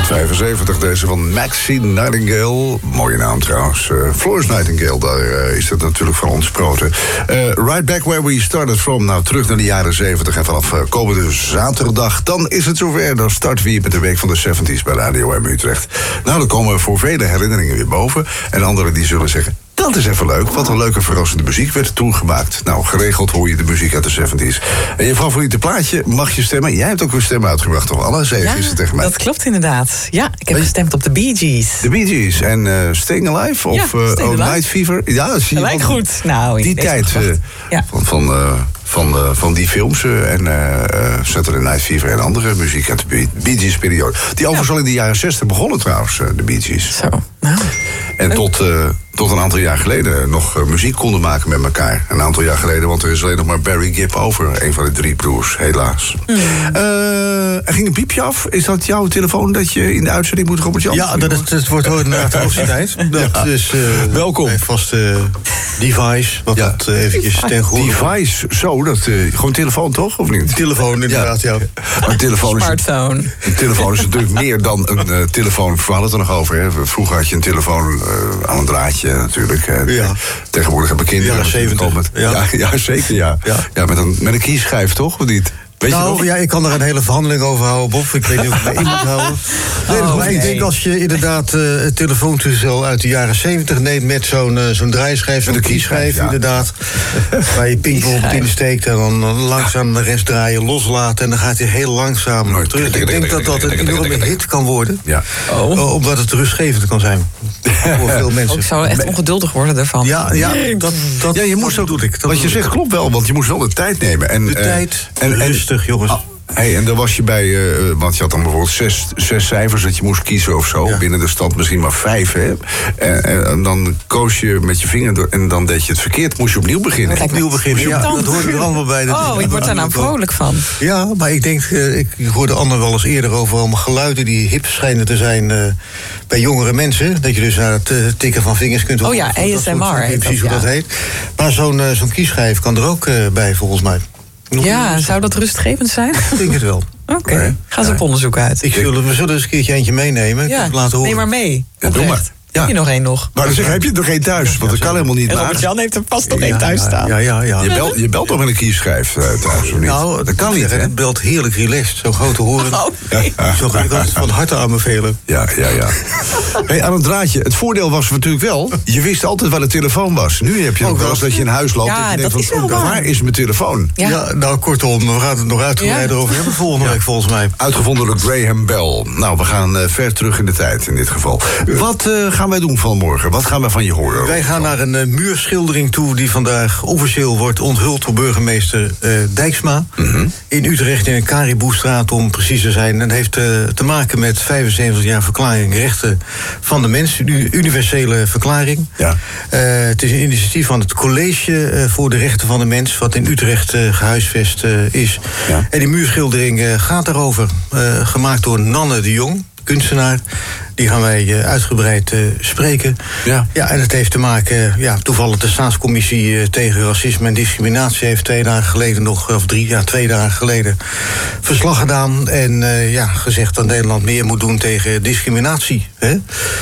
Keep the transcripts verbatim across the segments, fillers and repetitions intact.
vijfenzeventig, deze van Maxine Nightingale. Mooie naam trouwens. Uh, Florence Nightingale, daar uh, is het natuurlijk van ontsproten. Uh, right back where we started from. Nou, terug naar de jaren zeventig. En vanaf uh, komende zaterdag, dan is het zover. Dan starten we hier met de week van de zeventies bij Radio M Utrecht. Nou, dan komen voor vele herinneringen weer boven. En anderen die zullen zeggen... Dat is even leuk, wat een leuke verrassende muziek werd toen gemaakt. Nou, geregeld hoor je de muziek uit de zeventies. En je favoriete plaatje mag je stemmen. Jij hebt ook weer stemmen uitgebracht, toch? Alle zei ja, gisteren tegen mij. Dat klopt inderdaad. Ja, ik heb gestemd op de Bee Gees. De Bee Gees en uh, Staying Alive? Ja, of uh, Staying oh, Alive. Night Fever? Ja, dat zie je. Gelijk goed. Nou, die tijd uh, ja. van... van uh, Van, uh, van die films uh, en uh, uh, Saturday Night Fever en andere muziek uit de Bee Gees periode. Die overigens ja. al in de jaren zestig begonnen trouwens, uh, de Bee Gees. Zo, nou. En tot, uh, tot een aantal jaar geleden nog uh, muziek konden maken met elkaar. Een aantal jaar geleden, want er is alleen nog maar Barry Gibb over. Een van de drie broers, helaas. Mm. Uh, er ging een piepje af. Is dat jouw telefoon dat je in de uitzending moet, Robert Jan? Ja, dat, het, het wordt inderdaad de hoogste tijd. Dat ja. is uh, welkom. Mijn vaste device, wat ja. dat uh, eventjes ten goede. Device, zo, dat, uh, gewoon telefoon toch, of niet? Telefoon, inderdaad, ja. ja. Maar telefoon Smartphone. Is, een telefoon is natuurlijk meer dan een uh, telefoon. We hadden het er nog over, hè. Vroeger had je een telefoon uh, aan een draadje natuurlijk. Hè. Ja. Tegenwoordig hebben kinderen... Ja, zeventig. Met, ja. Ja, ja, zeker, ja. ja. ja met, een, met een kieschijf, toch, of niet? Weet nou, ja, ik kan er een hele verhandeling over houden, Bob. Ik weet niet of ik mij in moet houden. Nee, oh, maar nee. Ik denk als je inderdaad uh, het telefoontoestel uit de jaren zeventig neemt... met zo'n uh, zo'n draaischijf, zo'n kieschijf, ja. inderdaad... waar je pinkbol insteekt en dan langzaam de rest draaien, loslaten... en dan gaat hij heel langzaam Nooit. terug. Ik denk dat dat een enorme hit kan worden. Ja. Oh. Uh, omdat het rustgevend kan zijn. Voor veel mensen. Ik zou echt ongeduldig worden daarvan. Ja, ja, dat, dat, ja je moest dat ook, doe ik. Dat wat je zegt klopt wel, want je moest wel de tijd nemen. En, de uh, tijd, en, en, rustig, jongens. Oh. Hey, en dan was je bij, uh, want je had dan bijvoorbeeld zes, zes cijfers dat je moest kiezen of zo. Ja. Binnen de stand misschien maar vijf, hè. En, en, en dan koos je met je vinger door, en dan deed je het verkeerd. Moest je opnieuw beginnen. Kijk, opnieuw beginnen, ja, dat hoorde er allemaal bij. Dat oh, ik word daar nou vrolijk van. Ja, maar ik denk, uh, ik hoorde Anne wel eens eerder over allemaal geluiden die hip schijnen te zijn uh, bij jongere mensen. Dat je dus naar het uh, tikken van vingers kunt horen. Oh ja, A S M R. Ik weet precies hoe dat heet. Maar zo'n uh, zo'n kieschijf kan er ook uh, bij, volgens mij. Nog ja, zou dat rustgevend zijn? Ik denk het wel. Oké, okay. nee. Ga eens op onderzoek uit. Ik zullen, we zullen eens een keertje eentje meenemen. Ja, ik laten horen. neem maar mee. Ja, doe maar. Ja. Heb je nog één nog? Maar dan zeg, heb je er nog één thuis? Want dat kan helemaal niet. Robert-Jan heeft er vast nog één ja, thuis staan. Ja, ja, ja. Je belt, je belt toch met een kieschijf uh, thuis, of niet? Nou, dat kan niet. Het belt heerlijk relaxed. Zo'n grote horen. Oh, nee. ja. Zo ga ik dat van harte aanbevelen. Ja, ja, ja. Hey, aan het draadje. Het voordeel was natuurlijk wel, je wist altijd waar de telefoon was. Nu heb je ook wel eens dat je in huis loopt. Ja, en je dat denkt, is wel waar. Waar is mijn telefoon? Ja, ja nou, kortom, we gaan het nog uitgebreider ja. over hebben volgende ja. week, volgens mij. Uitgevonden door Graham Bell. Nou, we gaan uh, ver terug in de tijd in dit geval. Wat uh, gaan wij doen vanmorgen? Wat gaan we van je horen? Wij gaan naar een uh, muurschildering toe die vandaag officieel wordt onthuld door burgemeester uh, Dijksma. Mm-hmm. In Utrecht in een Cariboustraat om precies te zijn. En dat heeft uh, te maken met vijfenzeventig jaar verklaring rechten van de mens. Een universele verklaring. Ja. Uh, het is een initiatief van het College uh, voor de Rechten van de Mens, wat in Utrecht uh, gehuisvest uh, is. Ja. En die muurschildering uh, gaat daarover. Uh, gemaakt door Nanne de Jong, kunstenaar. Die gaan wij uh, uitgebreid uh, spreken. Ja. Ja, en het heeft te maken, ja, toevallig de Staatscommissie uh, tegen racisme en discriminatie heeft twee dagen geleden nog, of drie, ja, twee dagen geleden verslag gedaan. En uh, ja, gezegd dat Nederland meer moet doen tegen discriminatie. Hè?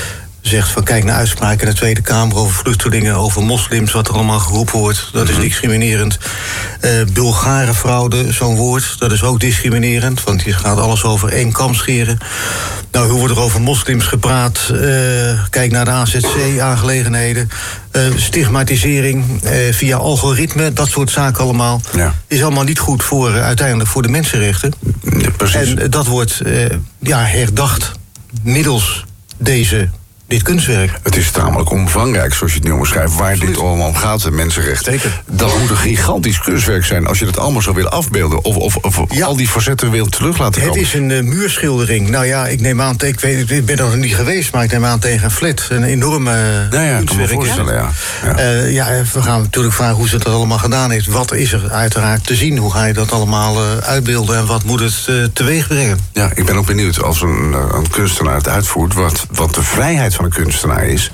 Zegt van kijk naar uitspraken in de Tweede Kamer over vluchtelingen, over moslims, wat er allemaal geroepen wordt. Dat is discriminerend. Uh, Bulgarenfraude, zo'n woord, dat is ook discriminerend, want hier gaat alles over één kam scheren. Nou, hoe wordt er over moslims gepraat? Uh, kijk naar de A Z C-aangelegenheden. Uh, stigmatisering uh, via algoritme, dat soort zaken allemaal. Ja. Is allemaal niet goed voor uh, uiteindelijk voor de mensenrechten. Ja, precies. En uh, dat wordt uh, ja, herdacht middels deze... dit kunstwerk. Het is tamelijk omvangrijk, zoals je het nu omschrijft, waar Absoluut. dit allemaal om gaat, de mensenrechten. Zeker. Dat moet een gigantisch kunstwerk zijn als je dat allemaal zou willen afbeelden. Of, of, of ja. al die facetten wil terug laten komen. Het is een uh, muurschildering. Nou ja, ik neem aan, ik, weet, ik ben er nog niet geweest, maar ik neem aan tegen een flat. Een enorme uh, ja, ja, kunstwerk. Ik kan me voorstellen, ja. Ja. Uh, ja, we gaan natuurlijk vragen hoe ze dat allemaal gedaan heeft. Wat is er uiteraard te zien? Hoe ga je dat allemaal uh, uitbeelden en wat moet het uh, teweeg brengen? Ja, ik ben ook benieuwd als een, een kunstenaar het uitvoert, wat, wat de vrijheid van een kunstenaar is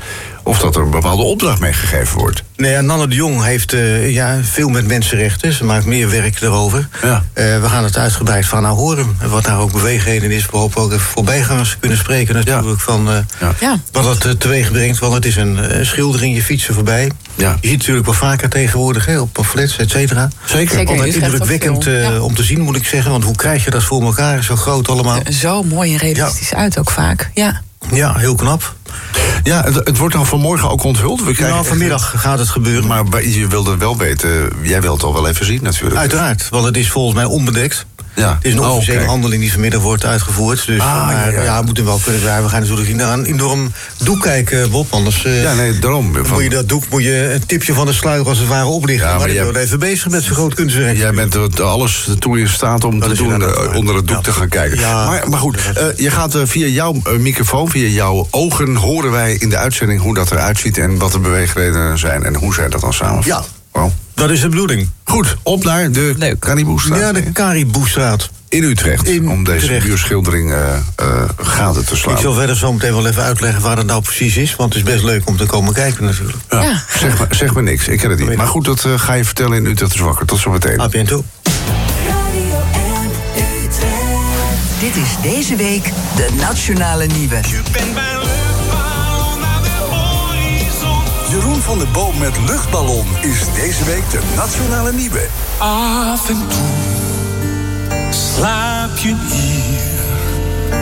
Of dat er een bepaalde opdracht meegegeven wordt. Nee, ja, Nanne de Jong heeft uh, ja, veel met mensenrechten. Ze maakt meer werk daarover. Ja. Uh, we gaan het uitgebreid van haar horen. Wat daar ook beweegreden is. We hopen ook even voorbijgangers kunnen spreken natuurlijk. Ja. Van uh, ja. Ja. wat dat uh, teweeg brengt. Want het is een uh, schildering, je fietsen voorbij. Ja. Je ziet het natuurlijk wel vaker tegenwoordig. Hè, op pamflets, et cetera. Zeker. Zeker. Altijd indrukwekkend uh, ja. om te zien, moet ik zeggen. Want hoe krijg je dat voor elkaar? Zo groot allemaal. Uh, zo mooi en realistisch ja. uit ook vaak. Ja, ja heel knap. Ja, het, het wordt dan vanmorgen ook onthuld. We nou, vanmiddag echt... gaat het gebeuren. Maar je wilde wel weten, jij wilt het al wel even zien natuurlijk. Uiteraard, want het is volgens mij onbedekt. Ja. Het is een officiële oh, okay. handeling die vanmiddag wordt uitgevoerd. Dus ah, maar, ja, ja. ja, we moeten wel kunnen draaien. We gaan natuurlijk in, in, in door een doek kijken, Bob. Anders uh, ja, nee, daarom. Van... moet je dat doek moet je een tipje van de sluier als het ware oplichten. Ja, maar je bent even bezig met zo'n groot kunstwerk. Jij bent er alles toe in staat om dat te doen uh, onder het doek ja. te gaan kijken. Ja, maar, maar goed, uh, je gaat uh, via jouw uh, microfoon, via jouw ogen... horen wij in de uitzending hoe dat eruit ziet... en wat de beweegredenen zijn en hoe zij dat dan samenvatten. Ja, wow. Dat is de bedoeling. Goed, op naar de Cariboustraat. Ja, de Cariboustraat. In Utrecht, in om deze Utrecht. buurschildering uh, uh, gade te slaan. Ik zal verder zo meteen wel even uitleggen waar het nou precies is... want het is best leuk om te komen kijken natuurlijk. Ja, ja. Zeg, maar, zeg maar niks, ik ken het niet. Maar goed, dat uh, ga je vertellen in Utrecht is wakker. Tot zo meteen. A bientôt. Dit is deze week de Nationale Nieuwe. Je bent bij luchtballon naar de horizon. Jeroen van der Boom met Luchtballon is deze week de Nationale Nieuwe. Af en toe slaap je hier.